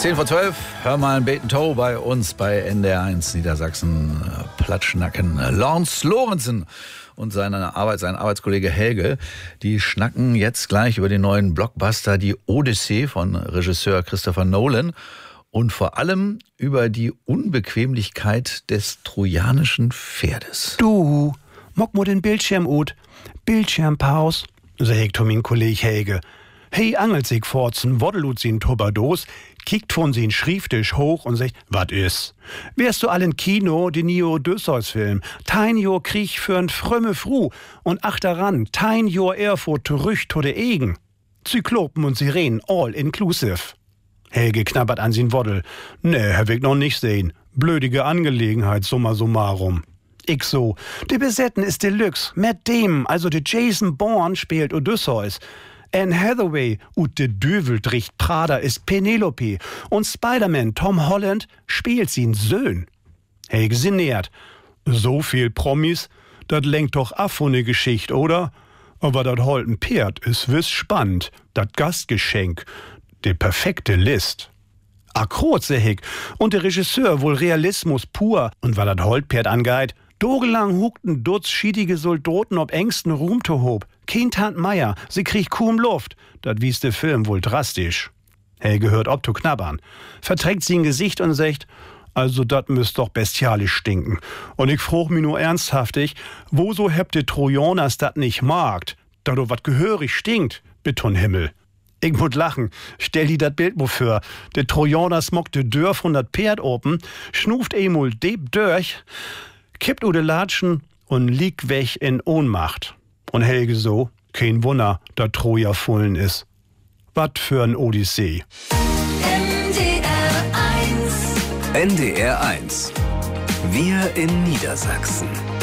10:12, hör mal ein Beten-Toe bei uns bei NDR1 Niedersachsen, Platschnacken. Lance Lorenzen und sein Arbeitskollege Helge, die schnacken jetzt gleich über den neuen Blockbuster Die Odyssee von Regisseur Christopher Nolan und vor allem über die Unbequemlichkeit des trojanischen Pferdes. Du, mock mo den Bildschirm ut. Bildschirmpaus, sagt mein Kollege Helge. Hey, angelt sich forzen, woddelut sin Tuberdos, kickt von sin Schrieftisch hoch und sagt, wat is? Wärst du allen Kino, den Neo Odysseus-Film, tein Jor Krieg für'n frömme Fru und achteran, tein Jor Erfurt zurück to de Egen. Zyklopen und Sirenen, all inclusive. Helge knabbert an sin Woddel. Nee, hab ich noch nicht sehen. Blödige Angelegenheit, summa summarum. Ich so, de Besetten ist Deluxe. Matt Damon, also de Jason Bourne, spielt Odysseus. Anne Hathaway und de Döveldricht Prada ist Penelope. Und Spider-Man Tom Holland spielt sin Söhn. Helge sinniert. So viel Promis, dat lenkt doch ab von ne Geschichte, oder? Aber dat holten Pferd is wiss spannend. Dat Gastgeschenk. De perfekte List. Akrot, seh ich. Und der Regisseur wohl Realismus pur. Und weil dat Holtpferd angeht, dogelang huckten Dutz schiedige Soldaten ob engsten Ruhm to hob. Kein Tant Meier, sie kriegt kaum Luft. Dat wies der Film wohl drastisch. Helge hört ob to knabbern. Verträgt sie ein Gesicht und sagt, also dat müsst doch bestialisch stinken. Und ich frug mi nur ernsthaftig, wo so hebt de Trojaners dat nicht magt? Da do wat gehörig stinkt, Betonhimmel. Ich muss lachen. Stell die dat Bild mo für. De Trojaners mockt de Dörr von dat Pferd open, schnuft emul deep durch, kippt u de Latschen und liegt weg in Ohnmacht. Und Helge so, kein Wunder, da Troja fullen is. Wat für ein Odyssee. NDR1. Wir in Niedersachsen.